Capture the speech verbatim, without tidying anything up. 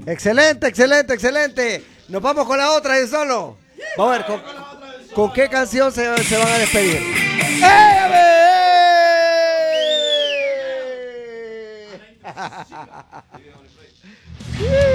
Excelente, excelente, excelente. Nos vamos con la otra de solo. Vamos a ver, ¿con, con qué canción se, se van a despedir? ¡Eh, a ver!